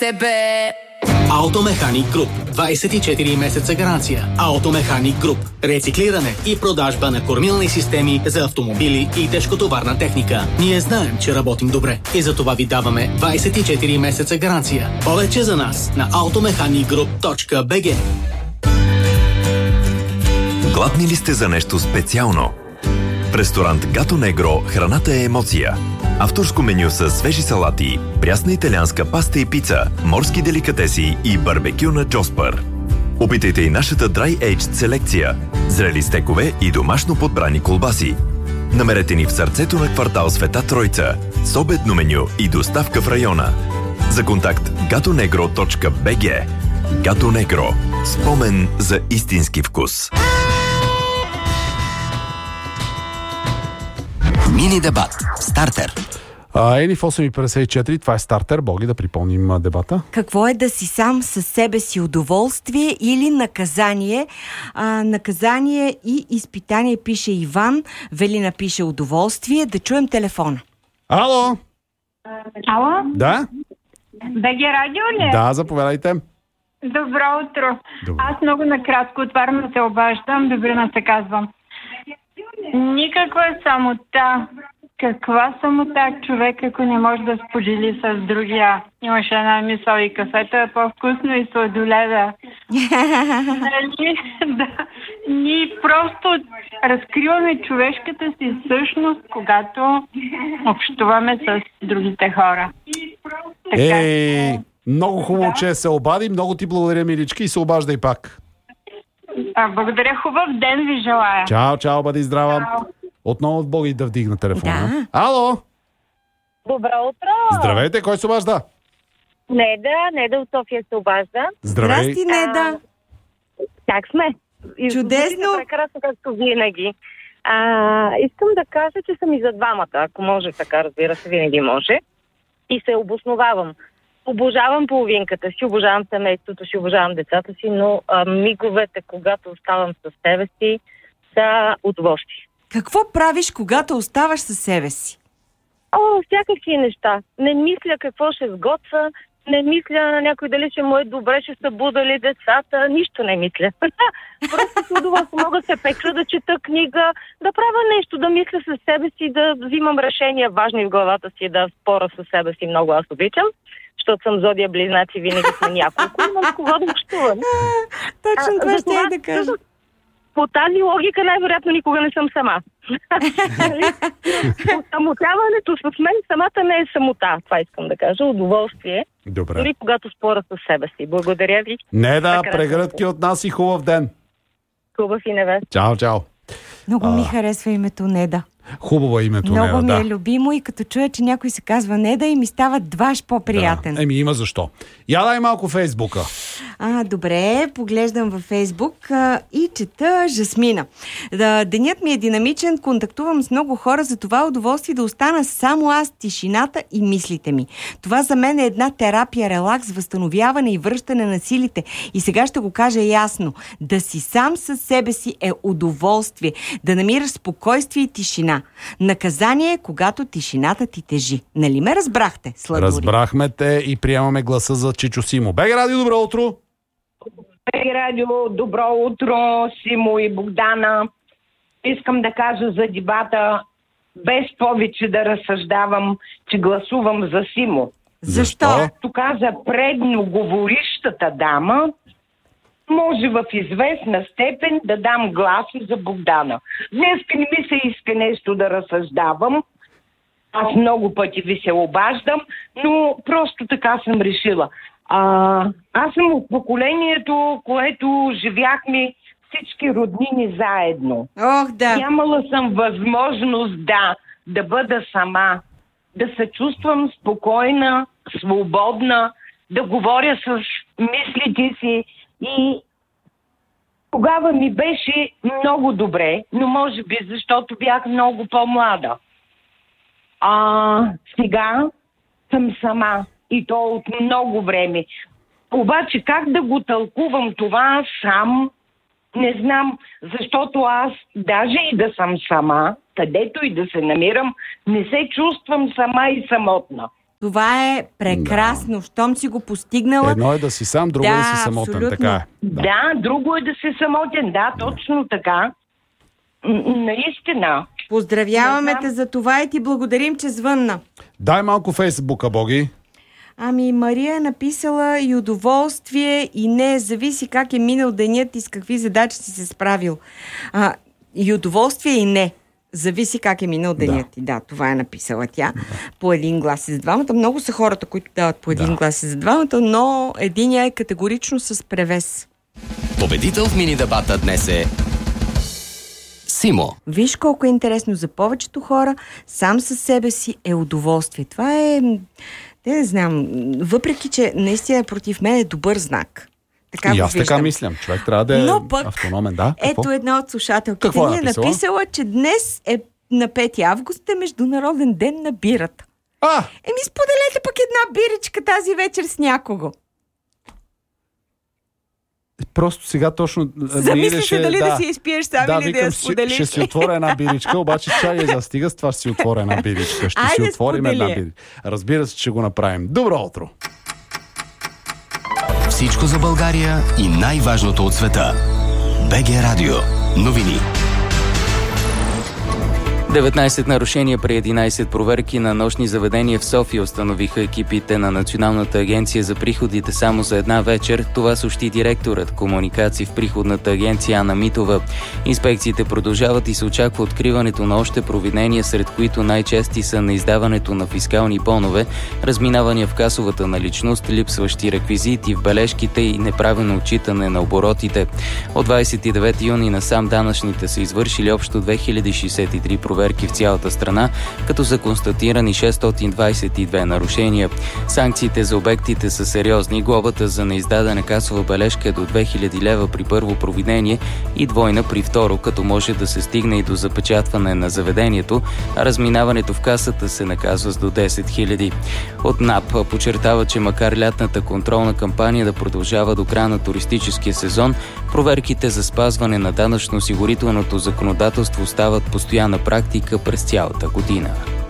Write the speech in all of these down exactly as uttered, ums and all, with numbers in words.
тебе. Автомеханик Груп. двайсет и четири месеца гаранция. Автомеханик Груп. Рециклиране и продажба на кормилни системи за автомобили и тежкотоварна техника. Ние знаем, че работим добре и за това ви даваме двайсет и четири месеца гаранция. Повече за нас на автомеханик груп точка би джи. Гладни ли сте за нещо специално? В ресторант Гато Негро храната е емоция. Авторско меню с свежи салати, прясна италианска паста и пица, морски деликатеси и барбекю на Джоспър. Опитайте и нашата Dry Aged селекция, зрели стекове и домашно подбрани колбаси. Намерете ни в сърцето на квартал Света Тройца, с обедно меню и доставка в района. За контакт гато негро точка би джи. Гато Негро. Спомен за истински вкус. Мини дебат. Стартер. Ени в осем и петдесет и четири, това е стартер. Боги, да припомним а, дебата. Какво е да си сам със себе си, удоволствие или наказание? А, наказание и изпитание пише Иван, Велина пише удоволствие. Да чуем телефона. Ало? Ало? Да? БГ радио ли? Да, заповядайте. Добро утро. Добре. Аз много накратко отварям да се обаждам, Добрина се казвам. Никаква самота. Каква самота човек, ако не може да сподели с другия? Имаше една мисъл и кафето е по-вкусно и сладоледа. Нали? Да. Ние просто разкриваме човешката си същност, когато общуваме с другите хора. Така. Ей, много хубаво, че се обади. Много ти благодаря, милички, и се обаждай пак. А, благодаря, хубав ден ви желая. Чао, чао, бъди здрава. Чао. Отново в Боги да вдигна телефона. Да. Ало? Добро утро! Здравейте, кой се обажда? Неда, Неда от София се обажда. Здравей. Здрасти, Неда. Как сме? Чудесно. Прекрасно, както винаги. А, искам да кажа, че съм и за двамата, ако може така, разбира се, винаги може. И се обосновавам. Обожавам половинката си, обожавам семейството си, обожавам децата си, но а, миговете, когато оставам със себе си, са удоволствие. Какво правиш, когато оставаш със себе си? О, всякакви неща. Не мисля какво ще сготвя, не мисля на някой дали ще му е добре, ще са будали децата, нищо не мисля. Просто с удоволствие мога да се пекля, да чета книга, да правя нещо, да мисля със себе си, да взимам решения важни в главата си, да спора със себе си. Много аз обичам, защото съм зодия близнаци, винаги сме няколко, но с кого да общувам. Точно това ще я да кажа. По тази логика най-вероятно никога не съм сама. Самотяването с мен самата не е самота. Това искам да кажа. Удоволствие. Добре. Дори когато спора със себе си. Благодаря ви. Не да, прегръдки от нас и хубав ден. Хубав и невест. Чао, чао. Много А. ми харесва името Неда. Хубаво е името. Много Неда, ми да. е любимо и като чуя, че някой се казва Неда и ми става дваж по-приятен. Да. Еми има защо. Я дай малко Фейсбука. А, добре, поглеждам във Фейсбук а, и чета Жасмина. Да, денят ми е динамичен, контактувам с много хора, за това удоволствие да остана само аз, тишината и мислите ми. Това за мен е една терапия, релакс, възстановяване и връщане на силите. И сега ще го кажа ясно. Да си сам със себе си е удоволствие. Да намираш спокойствие и тишина. Наказание е, когато тишината ти тежи. Нали ме разбрахте, сладури? Разбрахме те и приемаме гласа за Чичо Симо. БГ Радио, добро утро! БГ Радио, добро утро, Симо и Богдана. Искам да кажа за дебата, без повече да разсъждавам, че гласувам за Симо. Защо? Както каза предноговорищата дама, може в известна степен да дам гласа за Богдана. Днес не ми се иска нещо да разсъждавам. Аз много пъти ви се обаждам, но просто така съм решила. А, аз съм от поколението, което живяхме всички роднини заедно. Ох, да. Нямала съм възможност да, да бъда сама, да се чувствам спокойна, свободна, да говоря с мислите си и тогава ми беше много добре, но може би защото бях много по-млада. А сега съм сама и то от много време. Обаче как да го тълкувам това сам, не знам, защото аз даже и да съм сама, където и да се намирам, не се чувствам сама и самотна. Това е прекрасно. Да. Щом си го постигнала. Едно е да си сам, друго да, е да си самотен. Абсолютно. Така е. Да. да, друго е да си самотен. Да, точно така. Наистина. Поздравяваме те за това и ти благодарим, че звънна. Дай малко Фейсбука, Боги. Ами, Мария е написала и удоволствие, и не, зависи как е минал денят и с какви задачи си се справил. А, и удоволствие, и не. Зависи как е минал денят ти. Да. да, това е написала тя. Да. По един глас и за двамата. Много са хората, които дават по един да. глас и за двамата, но единия е категорично с превес. Победител в мини-дебата днес е Симо. Виж колко е интересно за повечето хора. Сам със себе си е удоволствие. Това е... Не, не знам. Въпреки, че наистина против мен е добър знак. Така и аз така мислям. Човек трябва да е Но пък, автономен. Да? Ето Какво? една от слушателките ни е написала? написала, че днес е на пети август е Международен ден на бирата. А! Еми, споделете пък една биричка тази вечер с някого. Просто сега точно... Замисли се дали да, да си изпиеш сам да, или да я споделиш. Ще си отворя една биричка, обаче чай за стига с това ще си отворя една биричка. Ще Айде, си отворим сподели. една биричка. Разбира се, че го направим. Добро утро! Всичко за България и най-важното от света. БГ Радио. Новини. деветнайсет нарушения при единайсет проверки на нощни заведения в София установиха екипите на Националната агенция за приходите само за една вечер. Това съобщи директорът комуникации в приходната агенция Ана Митова. Инспекциите продължават и се очаква откриването на още провинения, сред които най-чести са на издаването на фискални бонове, разминавания в касовата наличност, липсващи реквизити в бележките и неправилно отчитане на оборотите. От двайсет и девети юни насам данъчните са извършили общо две хиляди шейсет и три проверки в цялата страна, като са констатирани шестстотин двайсет и две нарушения. Санкциите за обектите са сериозни. Глобата за неиздадена касова бележка е до две хиляди лева при първо провинение и двойна при второ, като може да се стигне и до запечатване на заведението, а разминаването в касата се наказва с до десет хиляди. От НАП подчертава, че макар лятната контролна кампания да продължава до края на туристическия сезон, проверките за спазване на данъчно-осигурителното законодателство стават постоянна практика през цялата година.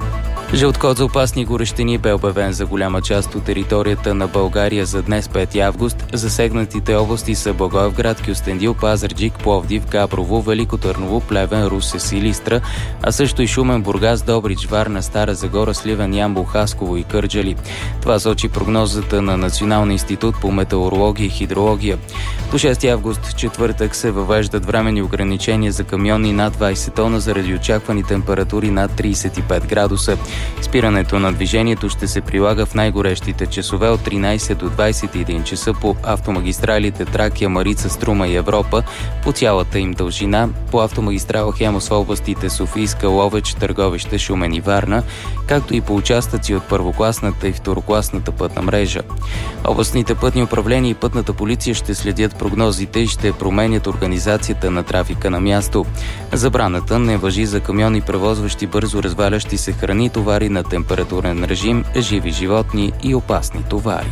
Жълт код за опасни горещини бе обявен за голяма част от територията на България за днес, пети август. Засегнатите области са Благоевград, Кюстендил, Пазарджик, Пловдив, Габрово, Велико Търново, Плевен, Русе, Силистра, а също и Шумен, Бургас, Добрич, Варна, Стара Загора, Сливен, Ямбол, Хасково и Кърджали. Това сочи прогнозата на Националния институт по метеорология и хидрология. До шести август, четвъртък, се въвеждат временни ограничения за камиони над двайсет тона заради очаквани температури над трийсет и пет градуса. Спирането на движението ще се прилага в най-горещите часове от тринайсет до двайсет и един часа по автомагистралите Тракия, Марица, Струма и Европа по цялата им дължина, по автомагистрала Хемус в областите Софийска, Ловеч, Търговище, Шумен и Варна, както и по участъци от първокласната и второкласната пътна мрежа. Областните пътни управления и пътната полиция ще следят прогнозите и ще променят организацията на трафика на място. Забраната не важи за камиони, превозващи бързо развалящи се храни, товари на температурен режим, живи животни и опасни товари.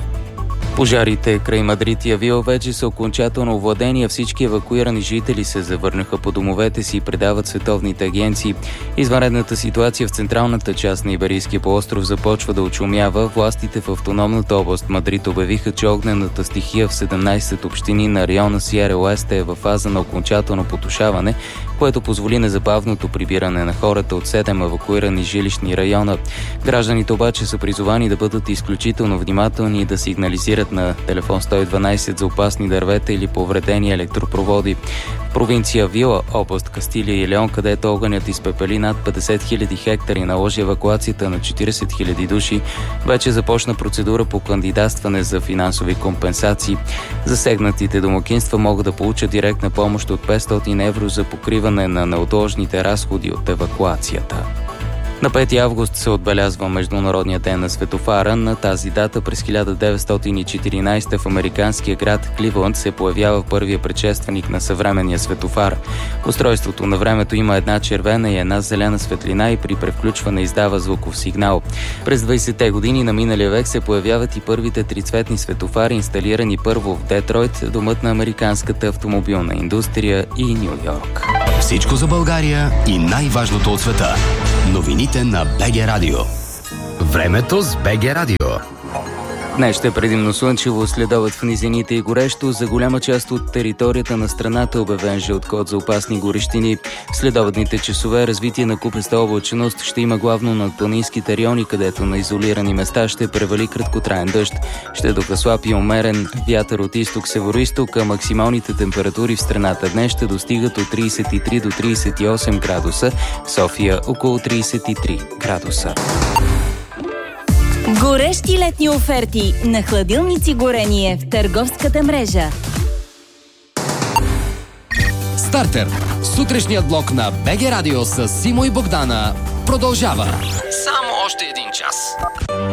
Пожарите край Мадрид и Авила вече са окончателно овладени, а всички евакуирани жители се завърнаха по домовете си и предават световните агенции. Извънредната ситуация в централната част на Иберийския полуостров започва да очумява. Властите в автономната област Мадрид обявиха, че огнената стихия в седемнайсет общини на района Сиера Уеста е във фаза на окончателно потушаване, което позволи незабавното прибиране на хората от седем евакуирани жилищни района. Гражданите обаче са призовани да бъдат изключително внимателни и да сигнализират на телефон сто и дванайсет за опасни дървета или повредени електропроводи. В провинция Вила, област Кастилия и Леон, където огънят изпепели над петдесет хиляди хектари и наложи евакуацията на четирийсет хиляди души, вече започна процедура по кандидатстване за финансови компенсации. Засегнатите домакинства могат да получат директна помощ от петстотин евро за покриване на неотложните разходи от евакуацията. На пети август се отбелязва Международния ден на светофара. На тази дата през хиляда деветстотин и четиринайсета в американския град Кливланд се появява първия предшественик на съвременния светофар. Устройството на времето има една червена и една зелена светлина и при превключване издава звуков сигнал. През двайсетте години на миналия век се появяват и първите трицветни светофари, инсталирани първо в Детройт, домът на американската автомобилна индустрия, и Ню Йорк. Всичко за България и най-важното от света. Новините на БГ Радио. Времето с БГ Радио. Днес ще е предимно слънчево, следобед в низините и горещо. За голяма част от територията на страната е обявен жълт код за опасни горещини. В следобедните часове развитие на купеста облаченост ще има главно над планинските райони, където на изолирани места ще превали краткотраен дъжд. Ще духа слаб и умерен вятър от изток-североизток, а максималните температури в страната днес ще достигат от трийсет и три до трийсет и осем градуса, в София около трийсет и три градуса. Горещи летни оферти на хладилници горение в търговската мрежа. Стартер. Сутрешният блок на БГ Радио с Симо и Богдана продължава. Само още един час.